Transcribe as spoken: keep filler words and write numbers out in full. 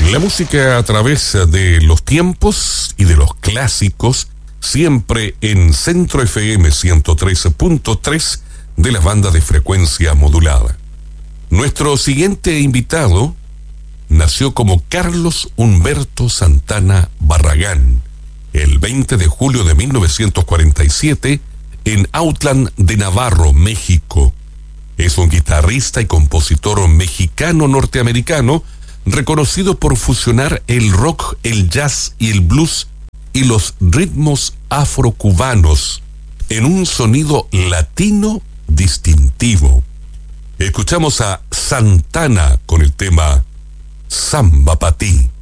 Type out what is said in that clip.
La música a través de los tiempos y de los clásicos, siempre en Centro F M ciento trece punto tres de la banda de frecuencia modulada. Nuestro siguiente invitado nació como Carlos Humberto Santana Barragán el veinte de julio de mil novecientos cuarenta y siete en Autlán de Navarro, México. Es un guitarrista y compositor mexicano-norteamericano reconocido por fusionar el rock, el jazz y el blues y los ritmos afrocubanos en un sonido latino distintivo. Escuchamos a Santana con el tema Samba Pa' Ti.